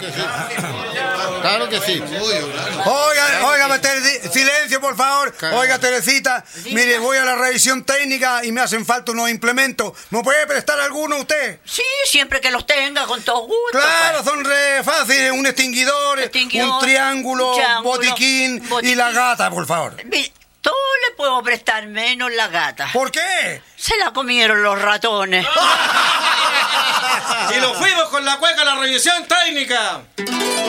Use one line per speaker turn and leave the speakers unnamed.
que sí. Claro que sí.
Oiga, silencio, por favor.
Claro.
Oiga, Teresita, mire, voy a la revisión técnica y me hacen falta unos implementos. ¿Me puede prestar alguno usted?
Sí, siempre que los tenga, con todo gusto.
Claro,
pues.
son re fáciles. Un extinguidor, un triángulo, botiquín y la gata, por favor.
Todo le puedo prestar menos la gata.
¿Por qué?
Se la comieron los ratones.
Y nos fuimos con la cueca a la revisión técnica.